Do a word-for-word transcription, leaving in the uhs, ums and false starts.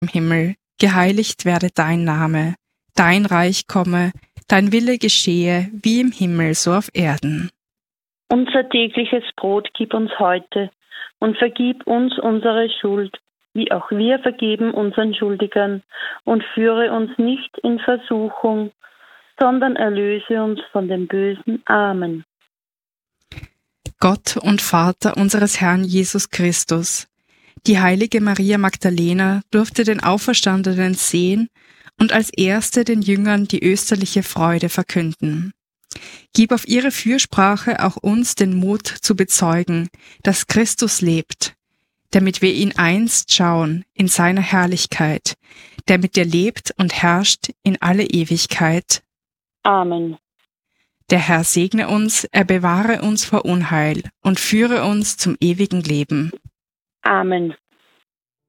im Himmel, geheiligt werde dein Name, dein Reich komme, dein Wille geschehe, wie im Himmel, so auf Erden. Unser tägliches Brot gib uns heute und vergib uns unsere Schuld, wie auch wir vergeben unseren Schuldigern, und führe uns nicht in Versuchung, sondern erlöse uns von dem Bösen. Amen. Gott und Vater unseres Herrn Jesus Christus, die heilige Maria Magdalena durfte den Auferstandenen sehen und als erste den Jüngern die österliche Freude verkünden. Gib auf ihre Fürsprache auch uns den Mut zu bezeugen, dass Christus lebt, damit wir ihn einst schauen in seiner Herrlichkeit, der mit dir lebt und herrscht in alle Ewigkeit. Amen. Der Herr segne uns, er bewahre uns vor Unheil und führe uns zum ewigen Leben. Amen.